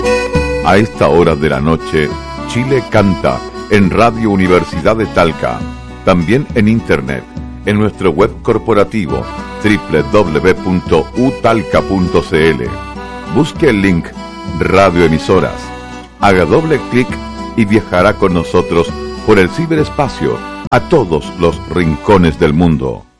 A esta hora de la noche, Chile canta en Radio Universidad de Talca, también en internet, en nuestro web corporativo www.utalca.cl. Busque el link radioemisoras, haga doble clic y viajará con nosotros por el ciberespacio a todos los rincones del mundo.